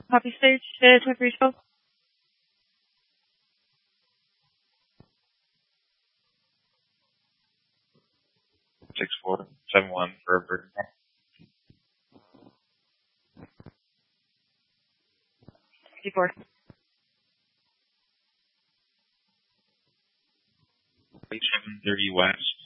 Copy stage, 2312. 6471 for Burton. 54. 730 West.